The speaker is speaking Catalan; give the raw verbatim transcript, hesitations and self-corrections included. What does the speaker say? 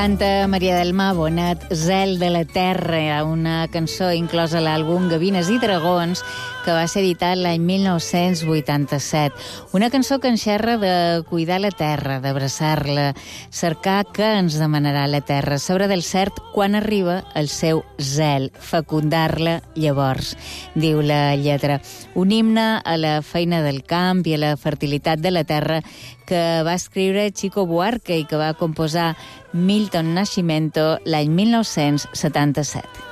Canta Maria del Mar Bonet, Zel de la Terra, una cançó inclosa a l'àlbum Gavines i Dragons, que va ser editat l'any mil nou-cents vuitanta-set. Una cançó que ens xerra de cuidar la terra, d'abraçar-la, cercar què ens demanarà la terra, saber del cert quan arriba el seu zel, fecundar-la llavors, diu la lletra. Un himne a la feina del camp i a la fertilitat de la terra que va escriure Chico Buarque i que va composar Milton Nascimento l'any mil nou-cents setanta-set.